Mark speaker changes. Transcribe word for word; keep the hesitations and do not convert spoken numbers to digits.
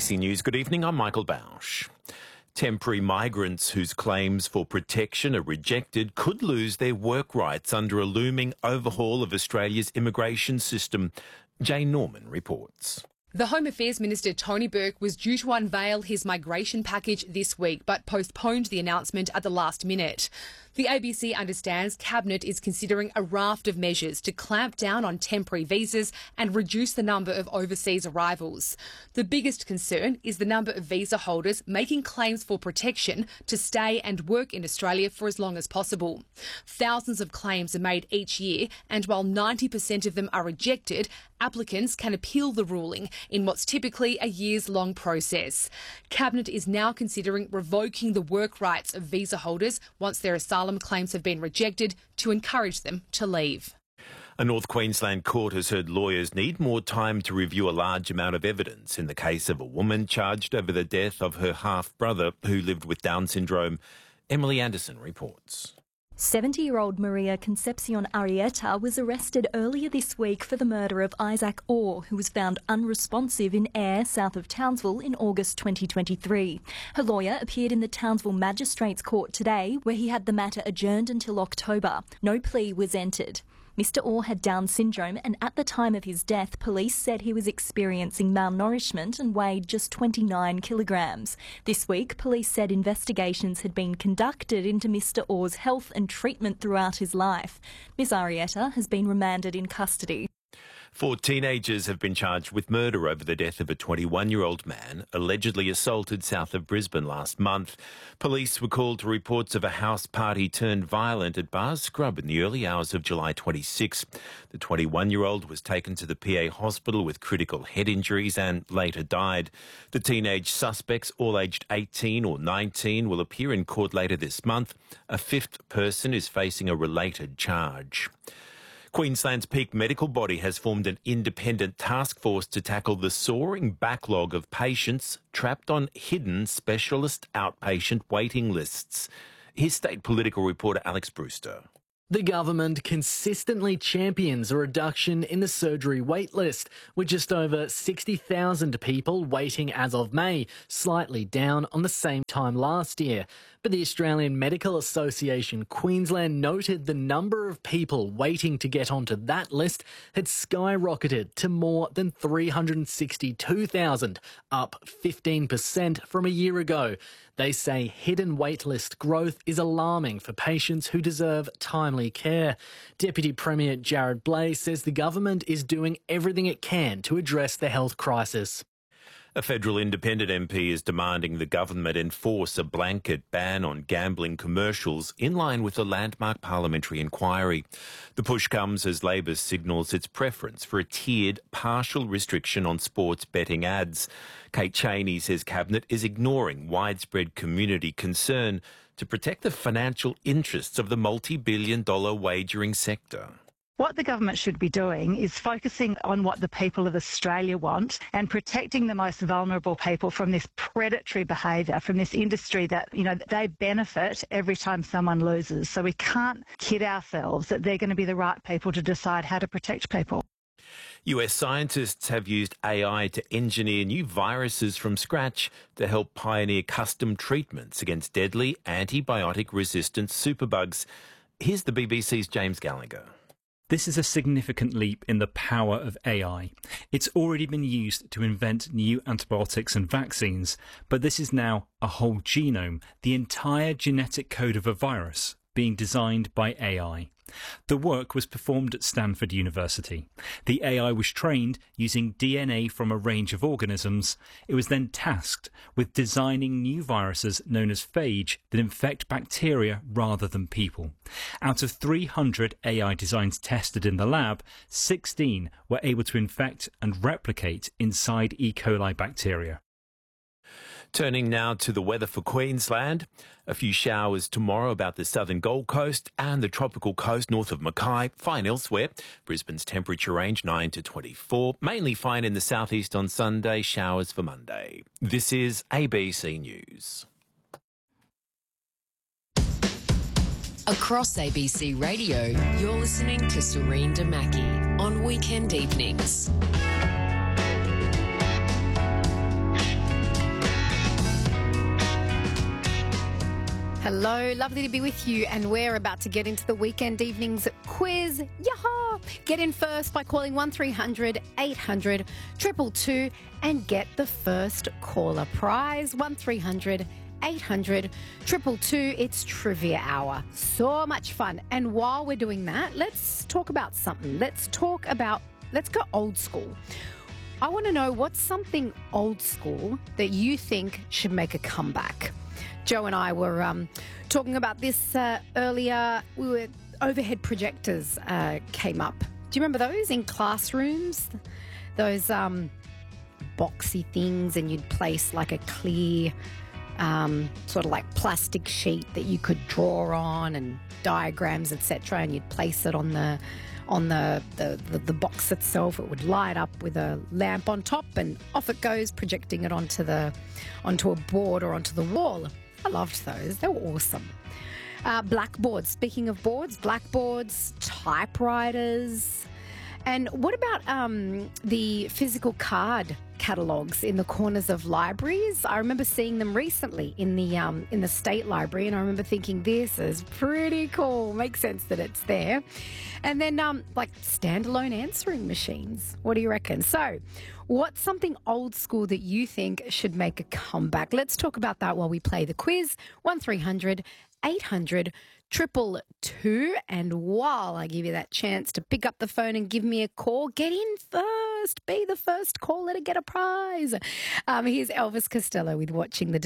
Speaker 1: C News, good evening, I'm Michael Bausch. Temporary migrants whose claims for protection are rejected could lose their work rights under a looming overhaul of Australia's immigration system. Jane Norman reports.
Speaker 2: The Home Affairs Minister Tony Burke was due to unveil his migration package this week, but postponed the announcement at the last minute. The A B C understands Cabinet is considering a raft of measures to clamp down on temporary visas and reduce the number of overseas arrivals. The biggest concern is the number of visa holders making claims for protection to stay and work in Australia for as long as possible. Thousands of claims are made each year, and while ninety percent of them are rejected, applicants can appeal the ruling in what's typically a years-long process. Cabinet is now considering revoking the work rights of visa holders once their asylum claims have been rejected to encourage them to leave.
Speaker 1: A North Queensland court has heard lawyers need more time to review a large amount of evidence in the case of a woman charged over the death of her half-brother who lived with Down syndrome. Emily Anderson reports.
Speaker 3: seventy-year-old Maria Concepcion Arrieta was arrested earlier this week for the murder of Isaac Orr, who was found unresponsive in Ayr, south of Townsville, in August twenty twenty-three. Her lawyer appeared in the Townsville Magistrates Court today, where he had the matter adjourned until October. No plea was entered. Mister Orr had Down syndrome, and at the time of his death, police said he was experiencing malnourishment and weighed just twenty-nine kilograms. This week, police said investigations had been conducted into Mister Orr's health and treatment throughout his life. Miz Arrieta has been remanded in custody.
Speaker 1: Four teenagers have been charged with murder over the death of a twenty-one-year-old man allegedly assaulted south of Brisbane last month. Police were called to reports of a house party turned violent at Bars Scrub in the early hours of July twenty-sixth. The twenty-one-year-old was taken to the P A hospital with critical head injuries and later died. The teenage suspects, all aged eighteen or nineteen, will appear in court later this month. A fifth person is facing a related charge. Queensland's peak medical body has formed an independent task force to tackle the soaring backlog of patients trapped on hidden specialist outpatient waiting lists. Here's state political reporter Alex Brewster.
Speaker 4: The government consistently champions a reduction in the surgery wait list, with just over sixty thousand people waiting as of May, slightly down on the same time last year. But the Australian Medical Association Queensland noted the number of people waiting to get onto that list had skyrocketed to more than three hundred sixty-two thousand, up fifteen percent from a year ago. They say hidden waitlist growth is alarming for patients who deserve timely care. Deputy Premier Jared Blay says the government is doing everything it can to address the health crisis.
Speaker 1: A federal independent M P is demanding the government enforce a blanket ban on gambling commercials in line with a landmark parliamentary inquiry. The push comes as Labor signals its preference for a tiered, partial restriction on sports betting ads. Kate Chaney says Cabinet is ignoring widespread community concern to protect the financial interests of the multi-billion dollar wagering sector.
Speaker 5: What the government should be doing is focusing on what the people of Australia want and protecting the most vulnerable people from this predatory behaviour, from this industry that, you know, they benefit every time someone loses. So we can't kid ourselves that they're going to be the right people to decide how to protect people.
Speaker 1: U S scientists have used A I to engineer new viruses from scratch to help pioneer custom treatments against deadly antibiotic-resistant superbugs. Here's the B B C's James Gallagher.
Speaker 6: This is a significant leap in the power of A I. It's already been used to invent new antibiotics and vaccines, but this is now a whole genome, the entire genetic code of a virus, being designed by A I. The work was performed at Stanford University. The A I was trained using D N A from a range of organisms. It was then tasked with designing new viruses known as phage that infect bacteria rather than people. Out of three hundred A I designs tested in the lab, sixteen were able to infect and replicate inside E. coli bacteria.
Speaker 1: Turning now to the weather for Queensland. A few showers tomorrow about the southern Gold Coast and the tropical coast north of Mackay. Fine elsewhere. Brisbane's temperature range nine to twenty-four. Mainly fine in the southeast on Sunday. Showers for Monday. This is A B C News.
Speaker 7: Across A B C Radio, you're listening to Serene Damaki on weekend evenings.
Speaker 8: Hello, lovely to be with you, and we're about to get into the weekend evenings quiz. Yaha! Get in first by calling one three hundred eight hundred two two two and get the first caller prize. one three hundred eight hundred two two two. It's trivia hour. So much fun. And while we're doing that, let's talk about something. Let's talk about, let's go old school. I want to know what's something old school that you think should make a comeback. Joe and I were um, talking about this uh, earlier. We were overhead projectors uh, came up. Do you remember those in classrooms? Those um, boxy things, and you'd place like a clear um, sort of like plastic sheet that you could draw on and diagrams, et cetera, and you'd place it on the on the, the, the, the box itself. It would light up with a lamp on top, and off it goes, projecting it onto the onto a board or onto the wall. I loved those. They were awesome. Uh, blackboards. Speaking of boards, blackboards, typewriters. And what about um, the physical card catalogues in the corners of libraries? I remember seeing them recently in the um, in the State Library, and I remember thinking, this is pretty cool. Makes sense that it's there. And then um, like standalone answering machines. What do you reckon? So what's something old school that you think should make a comeback? Let's talk about that while we play the quiz. one three hundred eight hundred two two two. And while I give you that chance to pick up the phone and give me a call, get in first. Be the first caller to get a prize. Um, here's Elvis Costello with Watching the